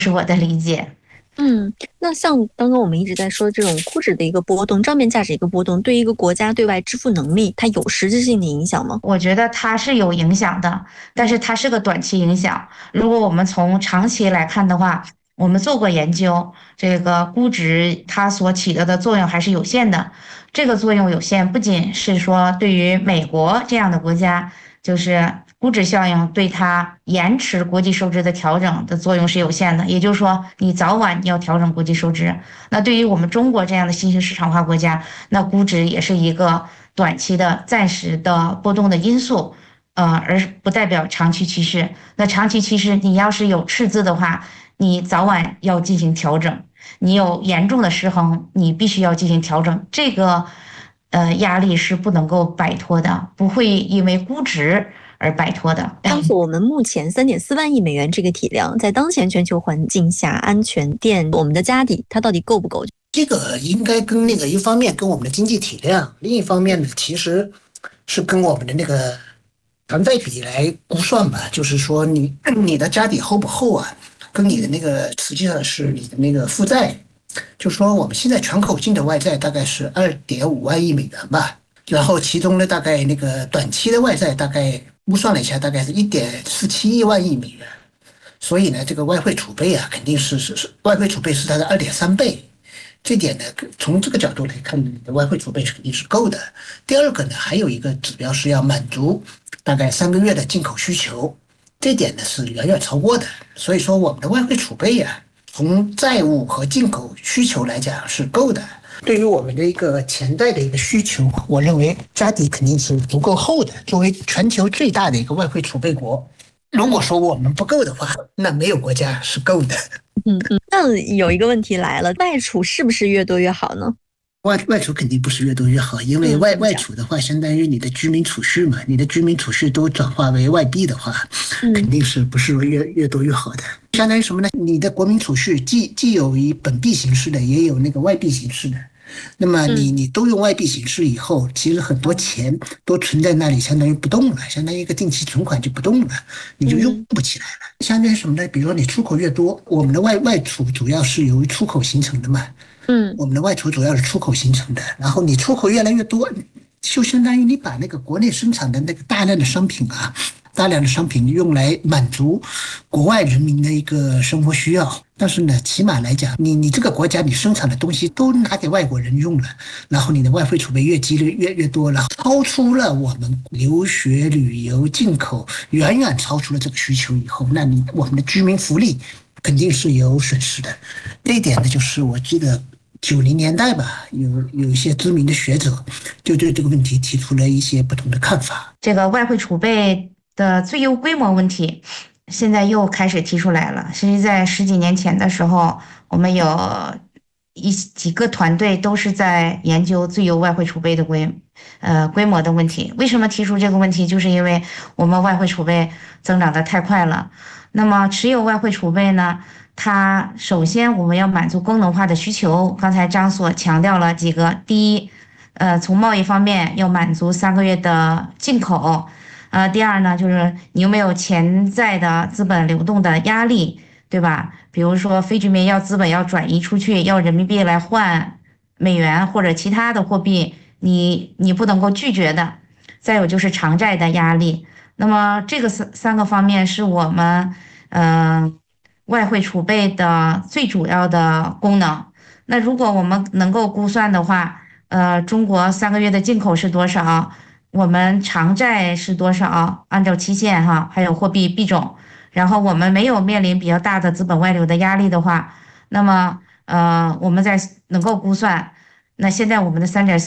是我的理解。 那像刚刚我们一直在说这种估值的一个波动，账面价值一个波动，对于一个国家对外支付能力，它有实质性的影响吗？ 我觉得它是有影响的，但是它是个短期影响。如果我们从长期来看的话，我们做过研究，这个估值它所起到的作用还是有限的。这个作用有限，不仅是说对于美国这样的国家，就是估值效应对它延迟国际收支的调整的作用是有限的。也就是说，你早晚要调整国际收支。那对于我们中国这样的新兴市场化国家，那估值也是一个短期的、暂时的波动的因素，而不代表长期趋势。那长期趋势，你要是有赤字的话，你早晚要进行调整。你有严重的失衡，你必须要进行调整。这个压力是不能够摆脱的，不会因为估值而摆脱的。 告诉我们，目前3.4万亿美元这个体量，在当前全球环境下，安全垫我们的家底，它到底够不够？ 这个应该跟那个一方面跟我们的经济体量，另一方面呢，其实是跟我们的那个偿债比来估算吧。就是说你的家底厚不厚啊，跟你的那个实际上是你的那个负债。就是说我们现在全口径的外债大概是2.5万亿美元吧，然后其中呢大概那个短期的外债大概估算了一下，大概是1.471万亿美元。所以呢，这个外汇储备啊，肯定是外汇储备是它的2.3倍。这点呢，从这个角度来看，你的外汇储备肯定是够的。第二个呢，还有一个指标是要满足大概3个月的进口需求，这点呢是远远超过的。所以说，我们的外汇储备啊，从债务和进口需求来讲是够的。对于我们的一个潜在的一个需求，我认为家底肯定是足够厚的。作为全球最大的一个外汇储备国，如果说我们不够的话，那没有国家是够的。 那有一个问题来了，外储是不是越多越好呢？ 外储肯定不是越多越好，因为外储的话，相当于你的居民储蓄嘛，你的居民储蓄都转化为外币的话，肯定是不是越多越好的。相当于什么呢？你的国民储蓄既有以本币形式的，也有那个外币形式的。那么你都用外币形式以后，其实很多钱都存在那里，相当于不动了，相当于一个定期存款就不动了，你就用不起来了。相当于什么呢？比如说你出口越多，我们的外储主要是由于出口形成的嘛，我们的外储主要是出口形成的，然后你出口越来越多，就相当于你把那个国内生产的那个大量的商品用来满足国外人民的一个生活需要。但是呢，起码来讲，你这个国家你生产的东西都拿给外国人用了，然后你的外汇储备越积累越多了，超出了我们留学、旅游、进口，远远超出了这个需求以后，那我们的居民福利肯定是有损失的。这一点呢，就是我记得90年代吧，有一些知名的学者就对这个问题提出了一些不同的看法。 这个外汇储备的最优规模问题，现在又开始提出来了。其实，在十几年前的时候，我们有几个团队都是在研究最优外汇储备的规模的问题。为什么提出这个问题？就是因为我们外汇储备增长的太快了。那么持有外汇储备呢？它首先我们要满足功能化的需求。刚才张所强调了几个，第一，从贸易方面要满足3个月的进口。第二呢，就是你有没有潜在的资本流动的压力，对吧？比如说非居民要资本要转移出去，要人民币来换美元或者其他的货币，你不能够拒绝的。再有就是偿债的压力。那么这个三个方面是我们外汇储备的最主要的功能。那如果我们能够估算的话，中国3个月的进口是多少？我们偿债是多少？按照期限哈，还有货币币种，然后我们没有面临比较大的资本外流的压力的话，那么我们再能够估算，那现在我们的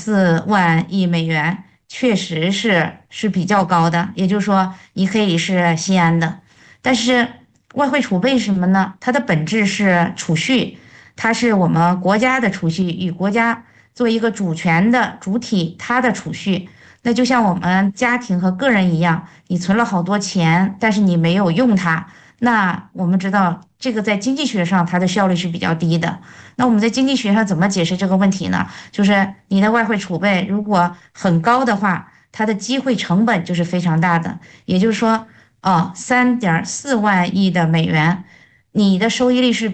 3.4万亿美元确实是比较高的，也就是说你可以是心安的。但是外汇储备是什么呢？它的本质是储蓄，它是我们国家的储蓄，与国家做一个主权的主体，它的储蓄。那就像我们家庭和个人一样，你存了好多钱，但是你没有用它，那我们知道这个在经济学上它的效率是比较低的。那我们在经济学上怎么解释这个问题呢？就是你的外汇储备如果很高的话，它的机会成本就是非常大的。也就是说，3.4万亿的美元， 你的收益率是